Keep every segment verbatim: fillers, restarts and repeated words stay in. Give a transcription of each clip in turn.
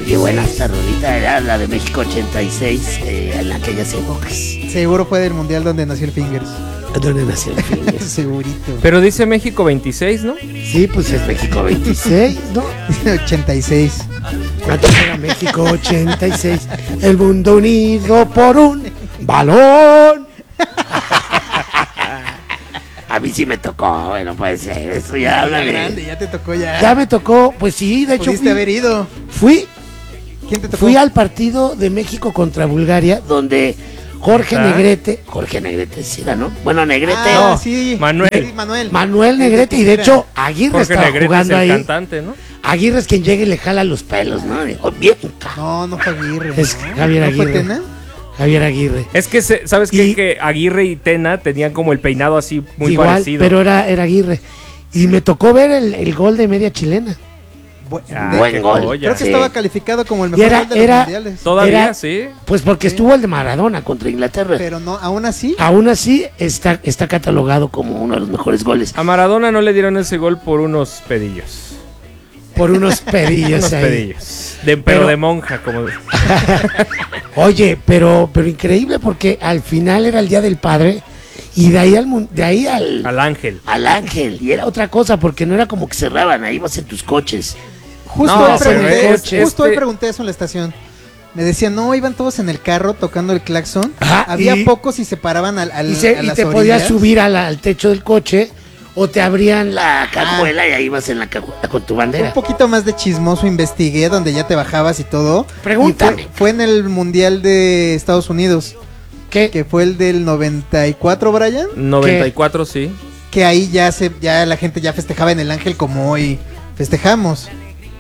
qué buena esta rolita, era la de México ochenta y seis, eh, en aquellas épocas. Seguro fue del mundial donde nació el Fingers. ¿Dónde nació el Fingers? Segurito. Pero dice México veintiséis, ¿no? Sí, pues es México veintiséis, ¿no? ochenta y seis. ¿Cuánto era México ochenta y seis? El mundo unido por un balón. A mí sí me tocó, bueno, puede ser, eso ya habla de... grande, ya te tocó ya. Ya me tocó, pues sí, de hecho Pudiste fui, haber ido. fui, ¿Quién te tocó? fui al partido de México contra Bulgaria, donde Jorge ¿Ah? Negrete, Jorge Negrete sí ganó, bueno, Negrete, Ah, No, sí. Manuel. Sí, Manuel. Manuel Negrete, y de hecho Aguirre Jorge estaba Negrete es jugando el ahí, cantante, ¿no? Aguirre es quien llega y le jala los pelos, ¿no? Oh, bien, ca- No, no fue Aguirre. Es ¿no? Javier ¿No fue Aguirre. Tena? Javier Aguirre. Es que, se- ¿sabes qué? Y- Que Aguirre y Tena tenían como el peinado así muy Igual, parecido. pero era, era Aguirre. Y me tocó ver el, el gol de media chilena. Bu- Ah, de- Buen qué gol. joya. Creo que Sí. estaba calificado como el Y mejor era- gol de los era- mundiales. Todavía, Era- sí. Pues porque estuvo el de Maradona contra Inglaterra. Pero no, aún así. Aún así está, está catalogado como uno de los mejores goles. A Maradona no le dieron ese gol por unos pedillos. Por unos pedillos Unos ahí. pedillos. De, pero, Pero- de monja, como... Oye, pero, pero increíble porque al final era el Día del Padre y de ahí al mun- de ahí al, Al ángel. al ángel. Y era otra cosa porque no era como que cerraban, ahí vas en tus coches. Justo, No, hoy, pero pregunté, es- justo hoy este- pregunté eso en la estación. Me decían, no, iban todos en el carro tocando el claxon. Ajá, Había y- pocos y se paraban al, al, Y, se- a y las te orillas. podías subir a la- al techo del coche o te abrían la cajuela y ahí vas en la cajuela con tu bandera. Un poquito más de chismoso investigué, donde ya te bajabas y todo. Pregúntame. Y fue, fue en el Mundial de Estados Unidos, ¿Qué? que fue el del noventa y cuatro, Brian. noventa y cuatro, sí. Que ahí ya se ya la gente ya festejaba en el Ángel como hoy festejamos.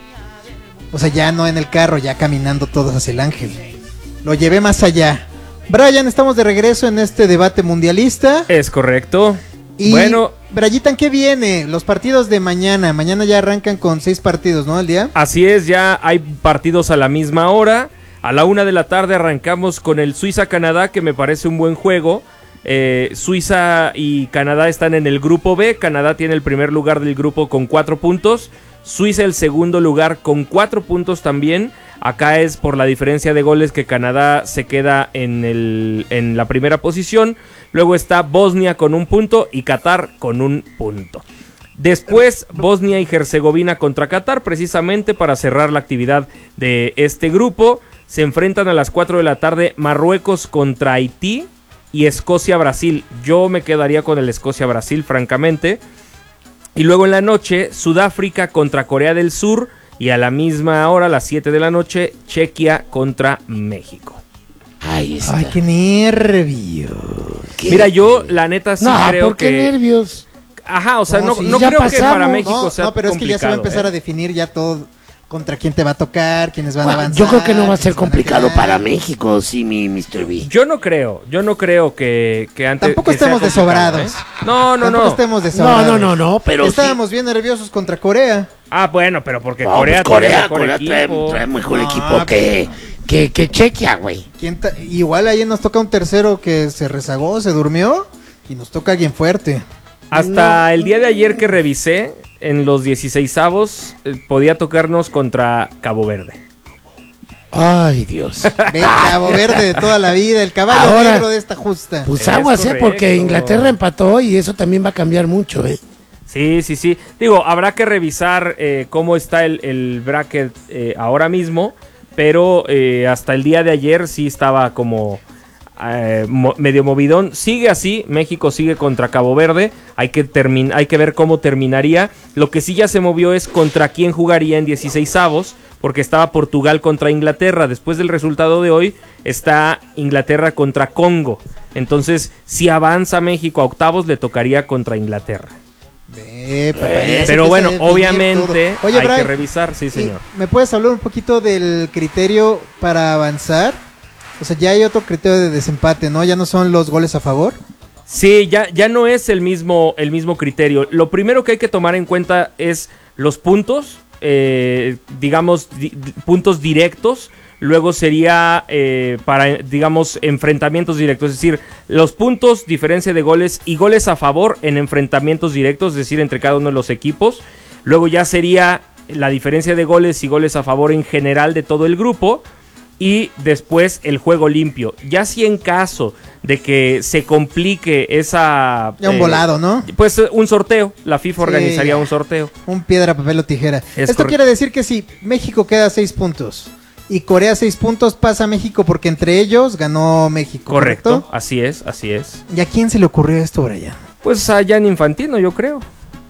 O sea, ya no en el carro, ya caminando todos hacia el Ángel. Lo llevé más allá. Brian, estamos de regreso en este debate mundialista. Es correcto. Y Bueno, Brayitan, ¿qué viene? Los partidos de mañana. Mañana ya arrancan con seis partidos, ¿no? Al día. así es, ya hay partidos a la misma hora. A la una de la tarde arrancamos con el Suiza-Canadá, que me parece un buen juego. Eh, Suiza y Canadá están en el grupo B. Canadá tiene el primer lugar del grupo con cuatro puntos. Suiza el segundo lugar con cuatro puntos también. Acá es por la diferencia de goles que Canadá se queda en, el, en la primera posición. Luego está Bosnia con un punto y Qatar con un punto. Después Bosnia y Herzegovina contra Qatar, precisamente para cerrar la actividad de este grupo. Se enfrentan a las cuatro de la tarde Marruecos contra Haití y Escocia-Brasil. Yo me quedaría con el Escocia-Brasil, francamente. Y luego en la noche, Sudáfrica contra Corea del Sur. Y a la misma hora, a las siete de la noche, Chequia contra México. Ahí está. Ay, qué nervios. ¿Qué? Mira, yo la neta sí no, creo ¿por qué que... nervios? Ajá, o sea, No, no, sí, no ya creo que pasamos. para México No, sea no, pero es que ya se va a empezar complicado, a definir ya todo contra quién te va a tocar, quiénes van a Bueno, avanzar. yo creo que no va a ser quiénes van complicado ganar. para México, sí, mi mister B. Yo no creo, yo no creo que, que antes... Tampoco que sea estemos complicado, desobrados. ¿eh? No, no, Tampoco no. estemos No, desobrados. no, no, no, pero sí. Estábamos bien nerviosos contra Corea. Ah, bueno, pero porque No, Corea, pues tiene Corea, mejor Corea trae, equipo. trae mejor No, equipo que, que, que Chequia, güey. ¿Quién ta- Igual ahí nos toca un tercero que se rezagó, se durmió y nos toca alguien fuerte. Hasta No. el día de ayer que revisé, en los dieciseisavos, eh, podía tocarnos contra Cabo Verde. Ay, Dios. Ve, Cabo Verde de toda la vida, el caballo Ahora- negro de esta justa. Pues Es aguas, ¿eh? Porque correcto. Inglaterra empató y eso también va a cambiar mucho, ¿eh? Sí, sí, sí. Digo, habrá que revisar eh, cómo está el, el bracket eh, ahora mismo, pero eh, hasta el día de ayer sí estaba como eh, mo- medio movidón. Sigue así, México sigue contra Cabo Verde, hay que, termin- hay que ver cómo terminaría. Lo que sí ya se movió es contra quién jugaría en dieciseisavos, porque estaba Portugal contra Inglaterra. Después del resultado de hoy está Inglaterra contra Congo. Entonces, si avanza México a octavos, le tocaría contra Inglaterra. Ve, papá, ya se Pero empieza bueno, a definir obviamente todo. Oye, hay que Brian, revisar, sí ¿y señor. ¿me puedes hablar un poquito del criterio para avanzar? O sea, ya hay otro criterio de desempate, ¿no? Ya no son los goles a favor. Sí, ya, ya no es el mismo, el mismo criterio. Lo primero que hay que tomar en cuenta es los puntos, eh, digamos, di- di- puntos directos. Luego sería eh, para, digamos, enfrentamientos directos. Es decir, los puntos, diferencia de goles y goles a favor en enfrentamientos directos, es decir, entre cada uno de los equipos. Luego ya sería la diferencia de goles y goles a favor en general de todo el grupo, y después el juego limpio. Ya si en caso de que se complique esa... Ya un eh, volado, ¿no? Pues un sorteo, la FIFA sí, organizaría un sorteo. Un piedra, papel o tijera. Es Esto correcto. Quiere decir que si México queda seis puntos y Corea seis puntos, pasa México porque entre ellos ganó México. Correcto, ¿correcto? Así es, así es. ¿Y a quién se le ocurrió esto, Brian? Pues a Gianni Infantino, yo creo.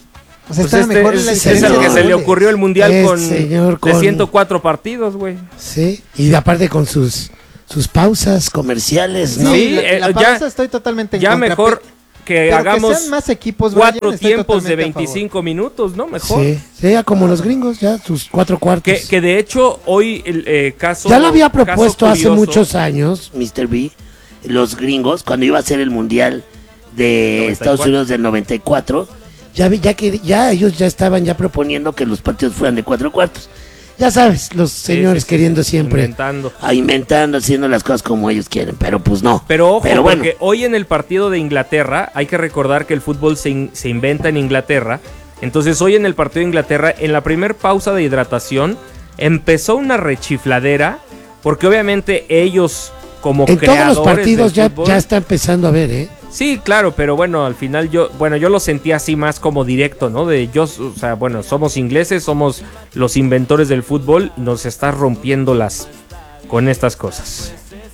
O sea, pues está este, mejor es, la es el que se le ocurrió el mundial es con, señor, con con ciento cuatro partidos, güey. Sí, y aparte con sus sus pausas comerciales, ¿no? Sí, la, la pausa ya, estoy totalmente en ya contra, mejor que pero hagamos que sean más equipos, cuatro Brian, tiempos de veinticinco minutos, ¿no? Mejor. Sí, sí, ya como los gringos, ya sus cuatro cuartos. Que, que de hecho hoy el eh, caso... Ya lo había propuesto caso hace curioso, muchos años, mister B, los gringos, cuando iba a ser el mundial de noventa y cuatro Estados Unidos del noventa y cuatro, ya, vi, ya que ya ellos ya estaban ya proponiendo que los partidos fueran de cuatro cuartos. Ya sabes, los señores sí, sí, queriendo siempre inventando. A, inventando, haciendo las cosas como ellos quieren, pero pues no. Pero ojo, pero porque bueno. hoy en el partido de Inglaterra, hay que recordar que el fútbol se, in, se inventa en Inglaterra. Entonces hoy en el partido de Inglaterra, en la primer pausa de hidratación, empezó una rechifladera, porque obviamente ellos como en creadores todos los partidos ya, fútbol, ya está empezando a ver, ¿eh? Sí, claro, pero bueno, al final yo, bueno, yo lo sentí así más como directo, ¿no? De yo, o sea, bueno, somos ingleses, somos los inventores del fútbol, nos está rompiendo las con estas cosas.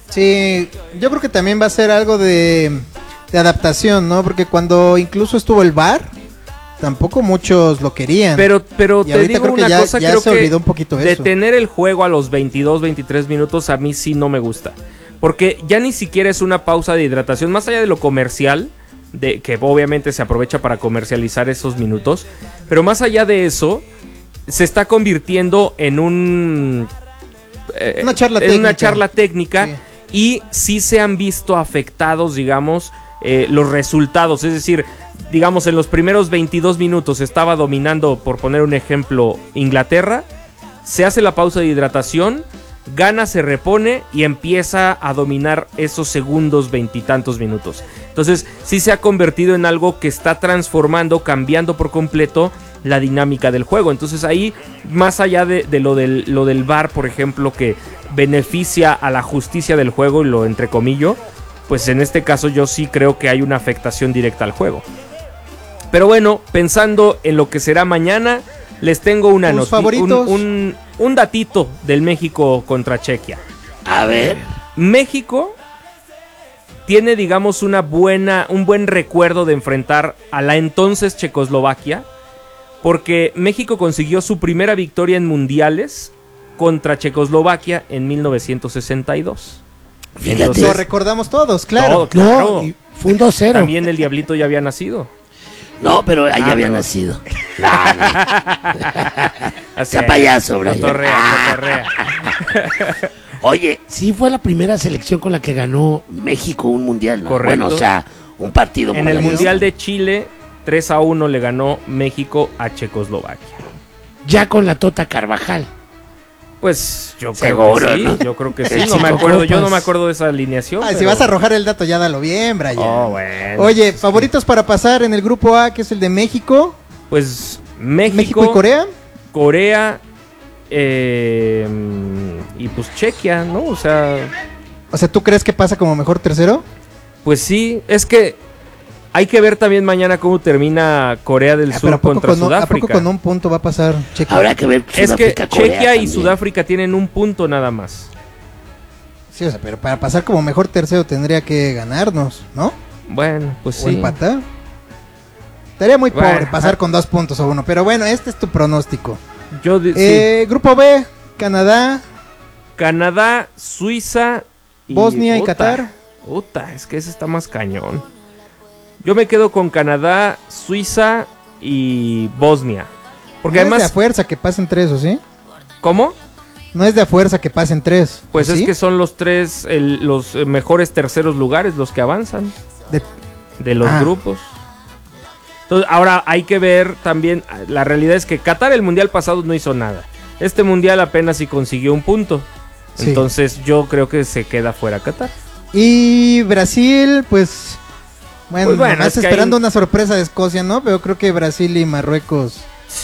Sí, yo creo que también va a ser algo de, de adaptación, ¿no? Porque cuando incluso estuvo el V A R, tampoco muchos lo querían. Pero, pero y te digo creo que una ya, cosa, ya creo se que olvidó un poquito eso. Detener el juego a los veintidós, veintitrés minutos a mí sí no me gusta. Porque ya ni siquiera es una pausa de hidratación, más allá de lo comercial, de que obviamente se aprovecha para comercializar esos minutos, pero más allá de eso, se está convirtiendo en un eh, una charla en técnica, una charla técnica sí. Y sí se han visto afectados, digamos, eh, los resultados, es decir, digamos en los primeros veintidós minutos estaba dominando, por poner un ejemplo, Inglaterra, se hace la pausa de hidratación, gana, se repone y empieza a dominar esos segundos veintitantos minutos. Entonces sí se ha convertido en algo que está transformando, cambiando por completo la dinámica del juego. Entonces ahí, más allá de, de lo, del, lo del V A R, por ejemplo, que beneficia a la justicia del juego, y lo entrecomillo, pues en este caso yo sí creo que hay una afectación directa al juego. Pero bueno, pensando en lo que será mañana, les tengo una noticia, un, un, un datito del México contra Chequia. A ver. México tiene, digamos, una buena, un buen recuerdo de enfrentar a la entonces Checoslovaquia, porque México consiguió su primera victoria en mundiales contra Checoslovaquia en mil novecientos sesenta y dos. Fíjate. Entonces, lo recordamos todos, claro. Todo, claro. No, fue un dos cero. También el Diablito ya había nacido. No, pero ahí Ah, había pero... nacido. No, no. Sea payaso, Brian. Cotorrea, cotorrea. Oye, sí fue la primera selección con la que ganó México un mundial, ¿no? Correcto. Bueno, o sea, un partido En el Mundial de Chile, tres a uno le ganó México a Checoslovaquia. Ya con la Tota Carvajal. Pues yo Seguro, creo que sí, ¿no? yo creo que sí, El no me Chico acuerdo, Copas. yo no me acuerdo de esa alineación. Ay, pero... si vas a arrojar el dato, ya dalo bien, Brian. Oh, bueno. Oye, favoritos para pasar en el grupo A, que es el de México. Pues México, México y Corea. Corea eh, y pues Chequia, ¿no? O sea, O sea, ¿tú crees que pasa como mejor tercero? pues sí, es que hay que ver también mañana cómo termina Corea del Ah, Sur pero ¿a poco contra con un- ¿A Sudáfrica. poco con un punto va a pasar Chequia? Habrá que ver Es que Sudáfrica, Corea Chequia y también. Sudáfrica tienen un punto nada más. Sí, o sea, pero para pasar como mejor tercero tendría que ganarnos, ¿no? Bueno, pues O sí. empatar. Estaría muy Bueno, pobre pasar ah. con dos puntos o uno. Pero bueno, este es tu pronóstico. Yo de- sí. Eh, grupo B, Canadá, Canadá, Suiza y Bosnia y Uta. Qatar. Uta, es que ese está más cañón. Yo me quedo con Canadá, Suiza y Bosnia. Porque no además, es de a fuerza que pasen tres, ¿o sí? ¿cómo? No es de a fuerza que pasen tres. Pues ¿o es sí? que son los tres, el- los eh, mejores terceros lugares los que avanzan De- de los Ah. grupos. Entonces, ahora hay que ver también, la realidad es que Qatar el mundial pasado no hizo nada. Este mundial apenas si consiguió un punto. Sí. Entonces yo creo que se queda fuera Qatar. Y Brasil, pues... Bueno, Pues bueno, nomás es que esperando hay- una sorpresa de Escocia, ¿no? Pero creo que Brasil y Marruecos...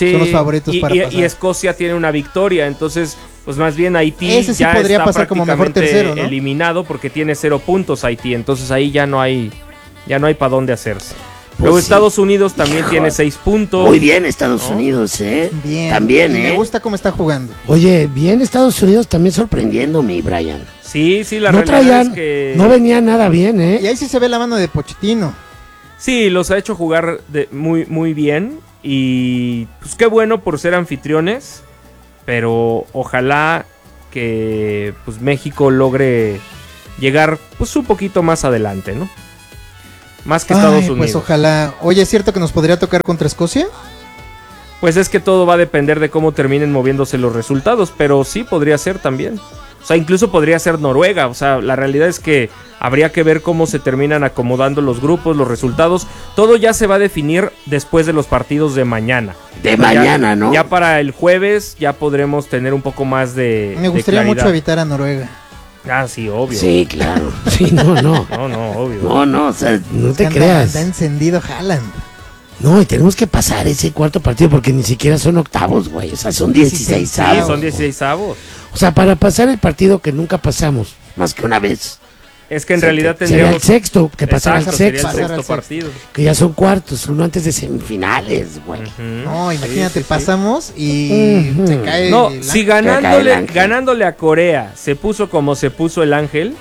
Sí, son los favoritos y, para y, pasar. y Escocia tiene una victoria, entonces pues más bien Haití Ese sí ya podría está pasar como mejor prácticamente tercero, ¿no? eliminado porque tiene cero puntos Haití, entonces ahí ya no hay ya no hay para dónde hacerse. Pues Luego sí. Estados Unidos también Hijo. tiene seis puntos. Muy bien Estados ¿No? Unidos, ¿eh? Bien. También, Y ¿eh? me gusta cómo está jugando. Oye, bien Estados Unidos también sorprendiendo, mi Brian. Sí, sí, la no realidad traían, es que no venía nada bien, Y ¿eh? ahí sí se ve la mano de Pochettino. sí, los ha hecho jugar de, muy muy bien y pues qué bueno por ser anfitriones, pero ojalá que pues México logre llegar pues un poquito más adelante, ¿no? Más que Estados Ay, Unidos. pues ojalá. Oye, ¿es cierto que nos podría tocar contra Escocia? Pues es que todo va a depender de cómo terminen moviéndose los resultados, pero sí podría ser también. O sea, incluso podría ser Noruega. O sea, la realidad es que habría que ver cómo se terminan acomodando los grupos, los resultados. Todo ya se va a definir después de los partidos de mañana. De Ya- mañana, ¿no? Ya para el jueves ya podremos tener un poco más de Me de gustaría mucho claridad. evitar a Noruega. Ah, sí, obvio. Sí, claro. Sí, no, no. No, no, obvio. No, no, o sea, no te Anda- creas. Anda encendido Haaland. No, y tenemos que pasar ese cuarto partido porque ni siquiera son octavos, güey. O sea, son dieciséis Sí, avos. son dieciséis avos. O sea, para pasar el partido que nunca pasamos, más que una vez. Es que en se- realidad sería tendríamos... el sexto, que pasara al Exacto, sería el sexto, Pasar al sexto sexto. partido. que ya son cuartos, uno antes de semifinales, güey. Ujú. No, imagínate, Sí, sí, sí. pasamos y Ujú. se cae. No, el si ángel. cae el ganándole, ángel. ganándole a Corea se puso como se puso el ángel,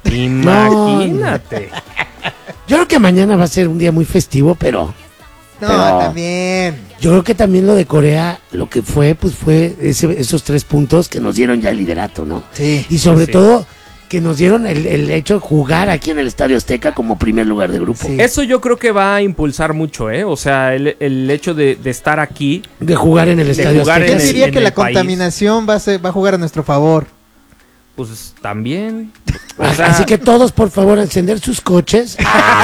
imagínate. Yo creo que mañana va a ser un día muy festivo, pero No, pero- también. yo creo que también lo de Corea, lo que fue, pues fue ese- esos tres puntos que nos dieron ya el liderato, ¿no? Sí. Y sobre Sí. todo que nos dieron el, el hecho de jugar aquí en el Estadio Azteca como primer lugar de grupo. Sí. Eso yo creo que va a impulsar mucho, ¿eh? O sea, el, el hecho de, de estar aquí, De jugar en el Estadio jugar Azteca. Yo en el- diría en que el la país. contaminación va a, ser- va a jugar a nuestro favor. pues también. O Ah, sea, Así que todos, por favor, a encender sus coches,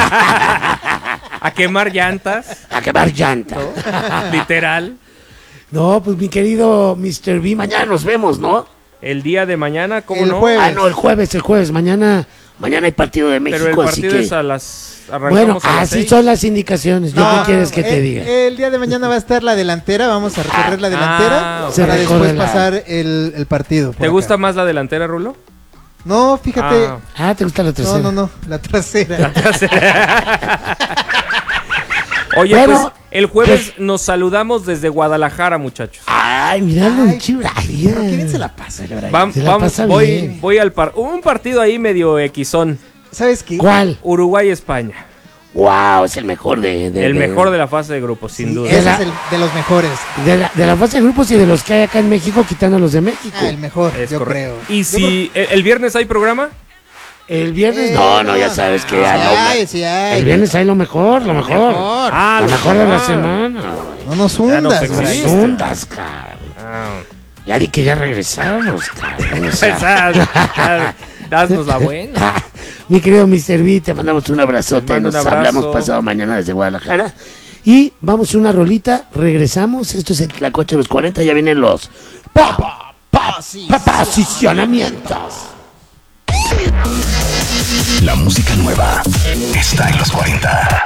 a quemar llantas, a quemar llanta. literal. No, pues mi querido mister B, mañana nos vemos, ¿no? El día de mañana, ¿cómo El no? jueves. Ah, no, el jueves, el jueves. Mañana, mañana hay partido de México, Pero el así partido que... es a las... Arrancamos Bueno, a las así seis. son las indicaciones. ¿Yo No, qué quieres que te el, diga? El día de mañana va a estar la delantera. Vamos a recorrer la delantera Ah, Se para recorre después la- pasar el, el partido. por ¿Te acá. gusta más la delantera, Rulo? No, fíjate. Ah. Ah, ¿te gusta la tercera? no, no, no. La trasera. Oye, Bueno, pues el jueves nos saludamos desde Guadalajara, muchachos. Ay, miralo, Ay, en Chivas. Pero ¿quién se la pasa? Vam- Se la vamos, pasa voy, bien. voy al par. Un partido ahí medio equisón. ¿Sabes qué? ¿Cuál? Uruguay-España. Wow, es el mejor de... de El de- mejor de la fase de grupos, sin Sí, duda. ese De la- es el de los mejores. De la, de la fase de grupos y de los que hay acá en México, quitando a los de México. Ah, el mejor, Es yo correcto. creo. Y Yo si el, el viernes hay programa, El viernes... Eh, no, no, ya sabes que... sí ah, no, hay, sí hay. el viernes hay lo mejor, lo mejor. mejor. ah, lo lo mejor de la mejor. semana. No nos Ya nos hundas, exhibiste. güey. Las ondas, cabrón. Ah, Ya di que ya regresamos, cabrón. O sea, esa- ya, Haznos la buena. mi querido mister B, te mandamos un abrazote. Te mando Nos un abrazo. hablamos pasado mañana desde Guadalajara. Y vamos a una rolita, regresamos. Esto es el Tlacoche de los cuarenta. Ya vienen los pa, pa, pa, pa- posicionamientos. La música nueva está en los cuarenta.